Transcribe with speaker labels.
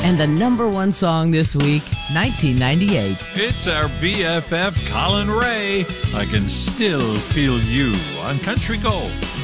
Speaker 1: And the number one song this week, 1998.
Speaker 2: It's our BFF Colin Ray. I Can Still Feel You on Country Gold.